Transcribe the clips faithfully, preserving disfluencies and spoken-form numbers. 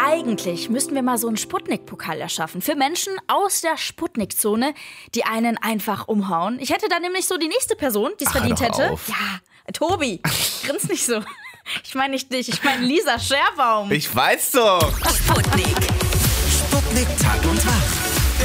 Eigentlich müssten wir mal so einen Sputnik-Pokal erschaffen. Für Menschen aus der Sputnik-Zone, die einen einfach umhauen. Ich hätte da nämlich so die nächste Person, die es verdient hätte. Auf. Ja, Tobi, grins nicht so. Ich meine nicht dich, ich meine Lisa Scherbaum. Ich weiß doch. Sputnik. Sputnik Tag und Nacht.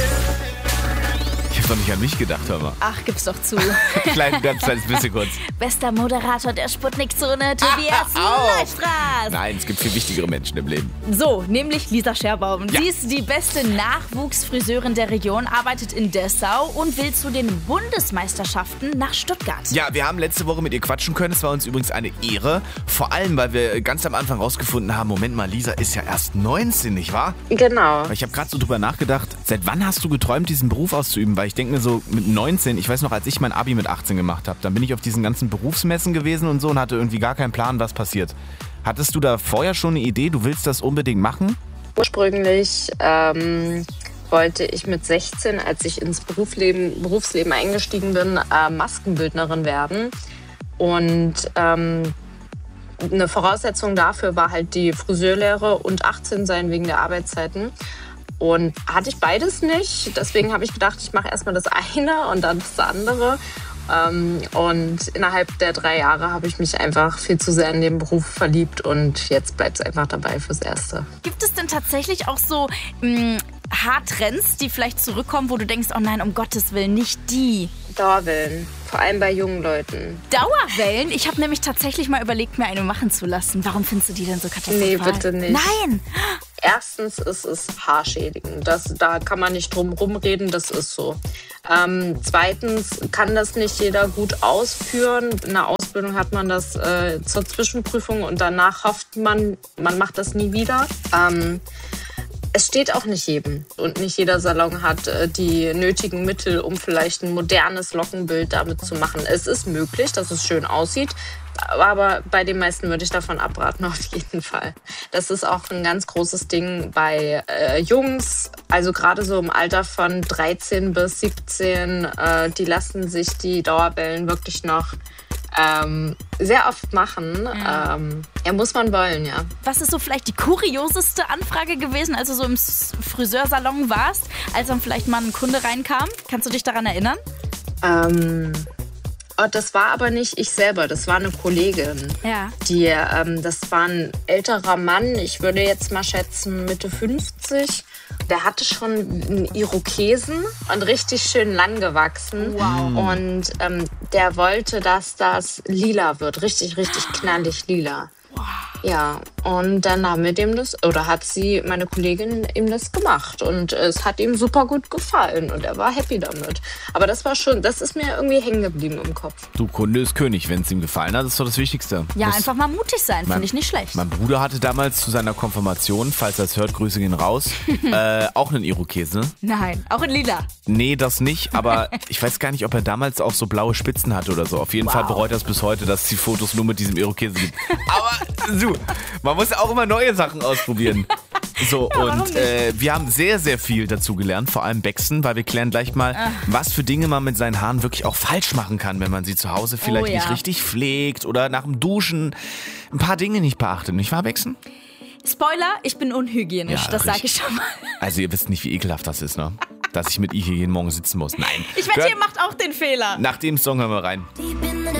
Ich hab doch nicht an mich gedacht, hör mal. Ach, gib's doch zu. Klein, ganz kleines bisschen kurz. Bester Moderator der Sputnik-Zone, Tobias Ah, Neustras. Nein, es gibt viel wichtigere Menschen im Leben. So, nämlich Lisa Scherbaum. Ja. Sie ist die beste Nachwuchsfriseurin der Region, arbeitet in Dessau und will zu den Bundesmeisterschaften nach Stuttgart. Ja, wir haben letzte Woche mit ihr quatschen können. Es war uns übrigens eine Ehre. Vor allem, weil wir ganz am Anfang rausgefunden haben, Moment mal, Lisa ist ja erst neunzehn, nicht wahr? Genau. Ich habe gerade so drüber nachgedacht, seit wann hast du geträumt, diesen Beruf auszuüben? Weil ich denke mir so, mit neunzehn, ich weiß noch, als ich mein Abi mit achtzehn gemacht habe, dann bin ich auf diesen ganzen Berufsmessen gewesen und so und hatte irgendwie gar keinen Plan, was passiert. Hattest du da vorher schon eine Idee, du willst das unbedingt machen? Ursprünglich ähm, wollte ich mit sechzehn, als ich ins Berufsleben, Berufsleben eingestiegen bin, äh, Maskenbildnerin werden. Und ähm, eine Voraussetzung dafür war halt die Friseurlehre und achtzehn sein wegen der Arbeitszeiten. Und hatte ich beides nicht. Deswegen habe ich gedacht, ich mache erstmal das eine und dann das andere. Und innerhalb der drei Jahre habe ich mich einfach viel zu sehr in den Beruf verliebt. Und jetzt bleibt es einfach dabei fürs Erste. Gibt es denn tatsächlich auch so mh, Haartrends, die vielleicht zurückkommen, wo du denkst, oh nein, um Gottes Willen, nicht die? Dauerwellen, vor allem bei jungen Leuten. Dauerwellen? Ich habe nämlich tatsächlich mal überlegt, mir eine machen zu lassen. Warum findest du die denn so katastrophal? Nee, bitte nicht. Nein! Erstens ist es haarschädigend. Das, da kann man nicht drum rumreden, das ist so. Ähm, zweitens kann das nicht jeder gut ausführen. In der Ausbildung hat man das äh, zur Zwischenprüfung und danach hofft man, man macht das nie wieder. Ähm, Es steht auch nicht jedem und nicht jeder Salon hat äh, die nötigen Mittel, um vielleicht ein modernes Lockenbild damit zu machen. Es ist möglich, dass es schön aussieht, aber bei den meisten würde ich davon abraten, auf jeden Fall. Das ist auch ein ganz großes Ding bei äh, Jungs, also gerade so im Alter von dreizehn bis siebzehn, äh, die lassen sich die Dauerwellen wirklich noch Ähm, sehr oft machen. Ja. Ähm, ja, muss man wollen, ja. Was ist so vielleicht die kurioseste Anfrage gewesen, als du so im Friseursalon warst, als dann vielleicht mal ein Kunde reinkam? Kannst du dich daran erinnern? Ähm, oh, das war aber nicht ich selber, das war eine Kollegin. Ja. Die, ähm, das war ein älterer Mann, ich würde jetzt mal schätzen Mitte fünfzig. Der hatte schon einen Irokesen und richtig schön lang gewachsen. Wow. Und ähm, der wollte, dass das lila wird. Richtig, richtig knallig lila. Wow. Ja, und dann haben wir dem das, oder hat sie, meine Kollegin, ihm das gemacht. Und es hat ihm super gut gefallen und er war happy damit. Aber das war schon, das ist mir irgendwie hängen geblieben im Kopf. Du, Kunde ist König, wenn es ihm gefallen hat, das ist doch das Wichtigste. Ja, das einfach mal mutig sein, finde ich nicht schlecht. Mein Bruder hatte damals zu seiner Konfirmation, falls er es hört, Grüße gehen raus, äh, auch einen Irokese. Nein, auch in lila. Nee, das nicht, aber ich weiß gar nicht, ob er damals auch so blaue Spitzen hatte oder so. Auf jeden Wow. Fall bereut er es bis heute, dass es die Fotos nur mit diesem Irokese gibt. Aber so, man muss auch immer neue Sachen ausprobieren. So, Ja, warum und nicht? äh, wir haben sehr, sehr viel dazu gelernt, vor allem Bexen, weil wir klären gleich mal, Ach. was für Dinge man mit seinen Haaren wirklich auch falsch machen kann, wenn man sie zu Hause vielleicht Oh, ja. nicht richtig pflegt oder nach dem Duschen ein paar Dinge nicht beachtet. Nicht wahr, Bexen? Spoiler, ich bin unhygienisch, Ja, das sage richtig. ich schon mal. Also ihr wisst nicht, wie ekelhaft das ist, ne? Dass ich mit ihr hier jeden Morgen sitzen muss. Nein. Ich wette, Gehört- ihr macht auch den Fehler. Nach dem Song hören wir rein. Deep in the